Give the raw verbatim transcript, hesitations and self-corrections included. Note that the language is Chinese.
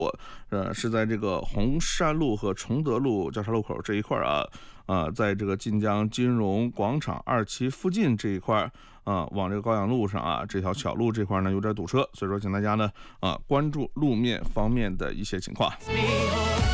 呃，是在这个红山路和崇德路交叉路口这一块啊，呃，在这个晋江金融广场二期附近这一块啊，往这个高阳路上啊，这条小路这块呢有点堵车，所以说请大家呢啊关注路面方面的一些情况。